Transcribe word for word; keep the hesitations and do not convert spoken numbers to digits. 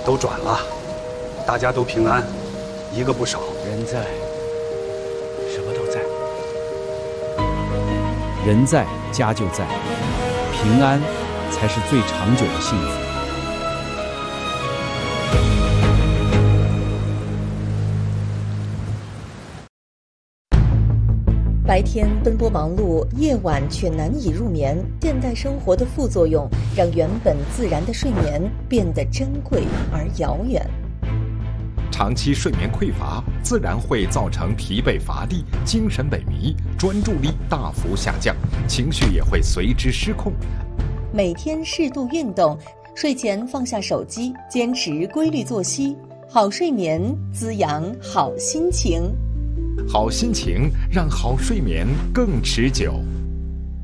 都转了，大家都平安，一个不少。 人在，什么都在。 人在，家就在，平安才是最长久的幸福。 白天奔波忙碌，夜晚却难以入眠。现代生活的副作用，让原本自然的睡眠变得珍贵而遥远。 长期睡眠匮乏，自然会造成疲惫乏力、精神萎靡、专注力大幅下降，情绪也会随之失控。 每天适度运动，睡前放下手机，坚持规律作息，好睡眠滋养好心情。 好心情让好睡眠更持久。